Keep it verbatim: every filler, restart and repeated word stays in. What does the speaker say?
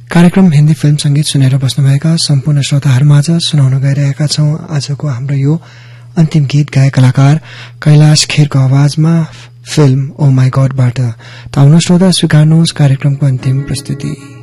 कार्यक्रम हिन्दी फिल्म संगीत सुनेर बस्नुभएका सम्पूर्ण श्रोताहरूमाझ सुनाउन गइरहेका छौं आजको हाम्रो यो अन्तिम गीत गायक कलाकार कैलाश खेरको आवाजमा फिल्म ओ माई गॉडबाट। त आउनु श्रोता स्वीकार्नुहोस् कार्यक्रमको अन्तिम प्रस्तुति।